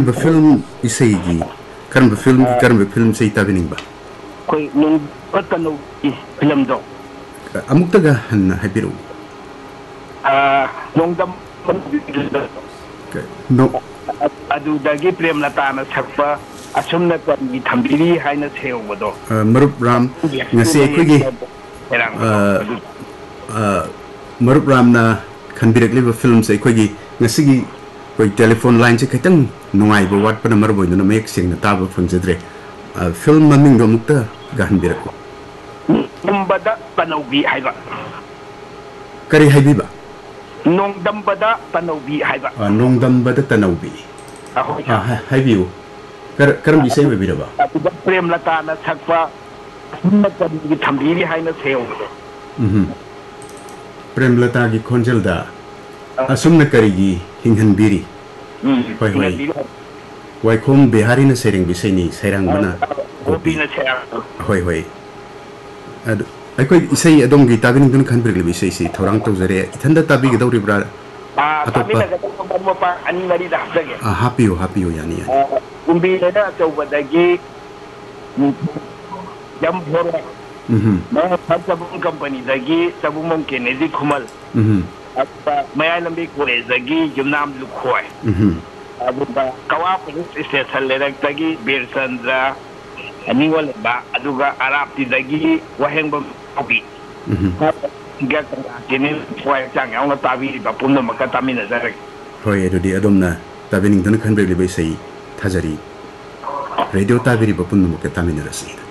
film isegi karam film sei tabining ba koi nung patano film do amuktaga hanna habiru nongdam no adu dagi prem lata na sakpa asumna kwani thambiri haina seobodo marup ram ngase aikogi marup ram na khanbirak liba film sei aikogi ngasigi koi telephone line se khaitang nungai bo wat pana mar boina mek sing na taba phangjedre film maming do mukta gahan birak numbada panobi haiba kari haibiba nongdambada panobi haiba nongdambada tanobi haibiu karam bisai me biraba prem lata na sakpa asumna kwani thambiri haina seobodo prem lata gi khonjelda asumna karigi hinghanbiri hoi hoi waikhom bihari na sereng bisai ni serang bana gopi na serang hoi hoi ad aikoi isai adong gi tabin dun khanbir le bisai si thorang to jare ithanda tabi gi dawri bra atoppa pa ani mari da hapge happy yani umbi na chawbadagi jam phora ma sabung company dagi sabung Kennedy Khumal Maya lambi kore zagi jumnam lukhoi aduba kawa police station lerak-dagi Birsandra aningwal ba aduga arapti dagi wahengba obi ga kinin foi chang ang tabi ba punna makatamina zarak hoi edudi adomna tabining dan khanbe le bai sai thajari radio tabiri ba punna makatamina rasi